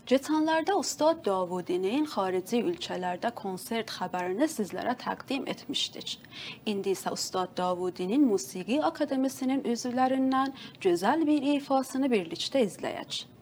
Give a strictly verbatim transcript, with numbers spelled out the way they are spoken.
Geçenlerde Ustad Davudi'nin xarici ülkelerde konsert xəbərini sizlərə təqdim etmişdik. İndi isə Ustad Davudi'nin Musiqi Akademisinin üzvlərindən gözəl bir ifasını birlikdə izləyək.